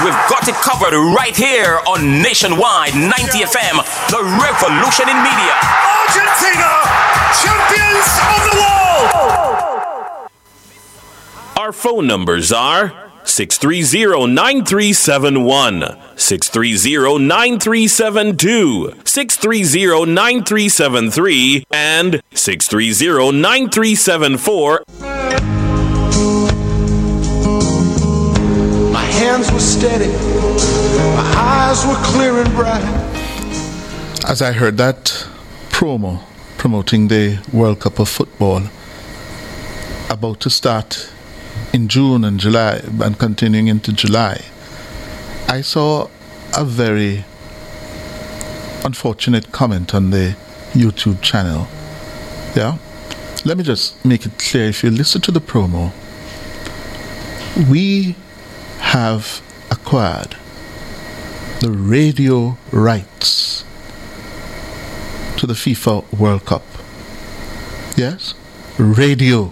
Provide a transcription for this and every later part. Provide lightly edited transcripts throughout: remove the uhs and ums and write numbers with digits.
we've got it covered right here on Nationwide 90 FM, the revolution in media. Argentina, champions of the world! Our phone numbers are 630-9371, 630-9372, 630-9373, and 630-9374. My hands were steady, my eyes were clear and bright. As I heard that promo promoting the World Cup of Football about to start in June and July and continuing into July, I saw a very unfortunate comment on the YouTube channel. Yeah? Let me just make it clear. If you listen to the promo, we have acquired the radio rights to the FIFA World Cup. Yes? Radio.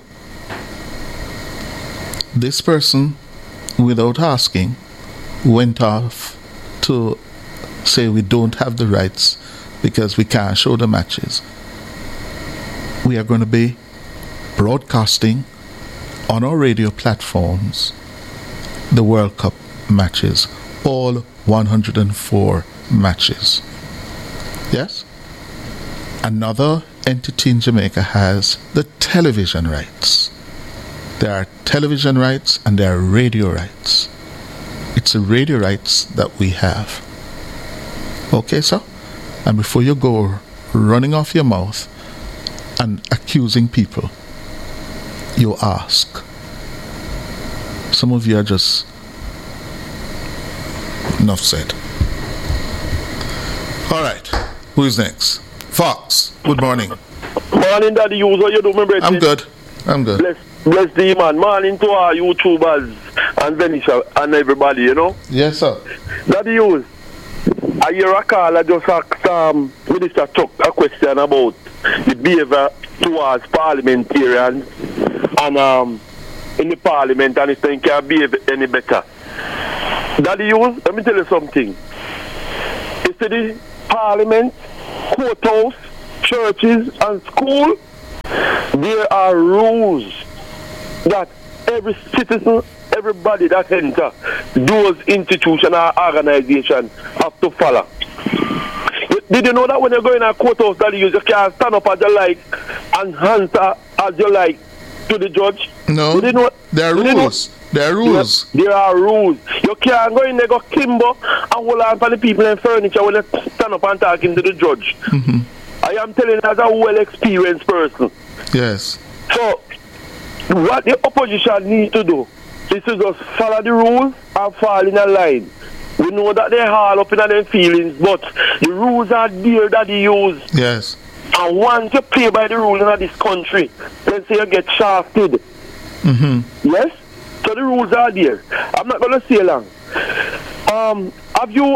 This person, without asking, went off to say we don't have the rights because we can't show the matches. We are going to be broadcasting on our radio platforms the World Cup matches, all 104 matches. Yes? Another entity in Jamaica has the television rights. There are television rights and there are radio rights. It's the radio rights that we have. Okay, sir? And before you go running off your mouth and accusing people, you ask. Some of you are just... Enough said. All right. Who's next? Fox. Good morning. Morning, Daddy. You what you do, my brother? I'm good. Bless the man. Morning to our YouTubers and Venetia and everybody, you know? Yes, sir. Daddy, you. I hear a call. I just asked Minister Chuck a question about the behavior towards parliamentarians and in the parliament, and if they can't behave any better. Daddy, you, let me tell you something. You see the parliament, courthouse, churches and school, there are rules that every citizen, everybody that enter those institutions or organizations have to follow. Did you know that when you go in a courthouse, that you just can't stand up as you like and answer as you like to the judge? No, there are rules. There are rules. There are rules. You can't go in there, go kimbo, and hold on for the people in furniture when you stand up and talking to the judge. Mm-hmm. I am telling you as a well-experienced person. Yes. So, what the opposition needs to do is to just follow the rules and fall in a line. We know that they're all up in their feelings, but the rules are there that they use. Yes. And once you play by the rules in this country, let's say you get shafted. Mm-hmm. Yes? So the rules are there. I'm not going to say long. Have you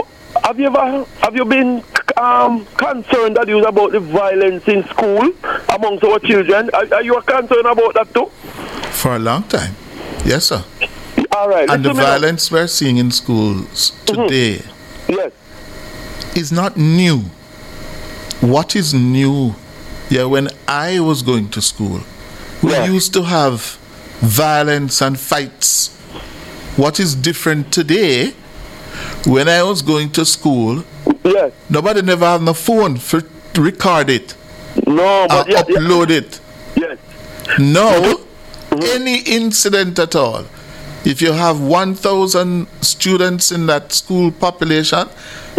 been concerned that you about the violence in school amongst our children? Are you concerned about that too? For a long time. Yes, sir. All right. And the violence we're seeing in schools today yes, is not new. What is new? Yeah, when I was going to school, we used to have violence and fights. What is different today? When I was going to school, nobody never had no phone to record it. No, but upload it. Yes. No, any incident at all. If you have 1,000 students in that school population,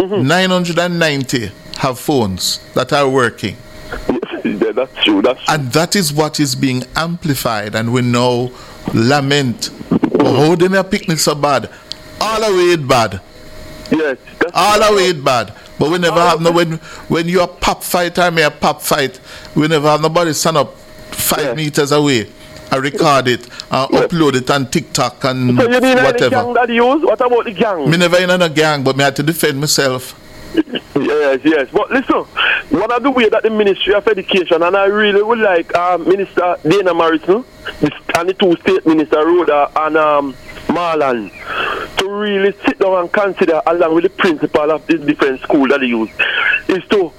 990 have phones that are working. Yeah, that's true. And that is what is being amplified, and we now lament, how they may pick me so bad. All the way it bad. Yes. All the way it bad. But we never have no, when you're a pop fight or me a pop fight, we never have nobody stand up 5 meters away and record it and upload it on TikTok and so you didn't whatever. Gang that you use? What about the gang? Me never in a gang, but me had to defend myself. Yes. But listen, one of the ways that the Ministry of Education, and I really would like Minister Dana Morrison and the two state ministers, Rhoda and Marland, to really sit down and consider, along with the principal of this different school that they use, is to,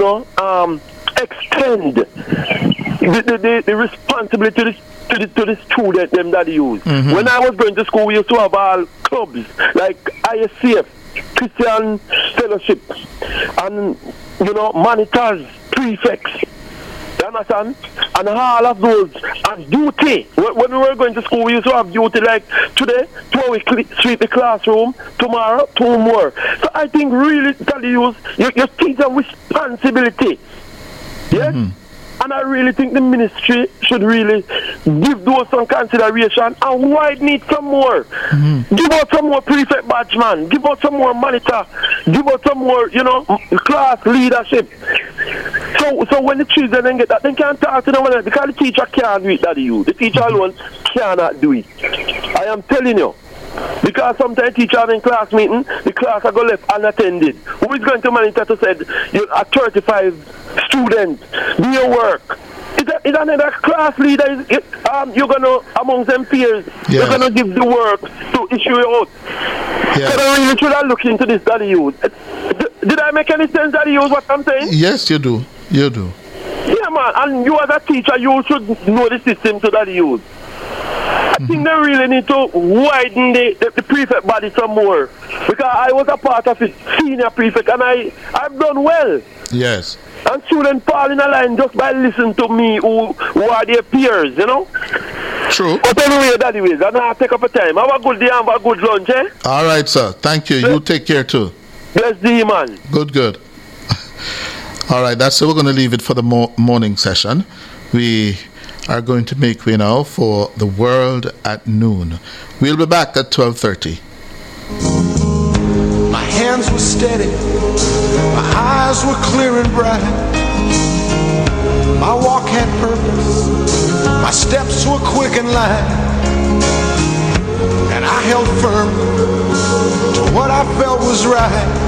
extend the responsibility to the student them that they use. Mm-hmm. When I was going to school, we used to have all clubs like ISCF, Christian Fellowship, and monitors, prefects. You understand? And all of those as duty. When we were going to school, we used to have duty like today, 2 weeks sweep the classroom, tomorrow, 2 more. So I think really that you teach them responsibility. Yes? Mm-hmm. And I really think the ministry should really give those some consideration and widen it some more. Mm-hmm. Give out some more prefect badge, man. Give out some more monitor. Give out some more, class leadership. So when the children then get that, they can't talk to them because the teacher can't do it, that you. The teacher alone cannot do it. I am telling you. Because sometimes teachers in class meeting, the class are going left unattended. Who is going to monitor to say you are 35 students, do your work? Is another class leader, you're going to, among them peers, yes. You're going to give the work to issue it out. Yes. So I really should have looked into this, that you. Did I make any sense, that you, what I'm saying? Yes, you do. You do. Yeah, man. And you as a teacher, you should know the system so that you use. I think they really need to widen the prefect body some more. Because I was a part of it, senior prefect, and I've done well. Yes. And students fall in a line just by listening to me who are their peers, True. But anyway, that is, and I'll take up a time. Have a good day and have a good lunch, eh? All right, sir. Thank you. You take care too. Bless thee, man. Good. All right, that's it. We're going to leave it for the morning session. We are going to make way now for the world at noon. We'll be back at 12:30. My hands were steady, my eyes were clear and bright. My walk had purpose, my steps were quick and light. And I held firm to what I felt was right.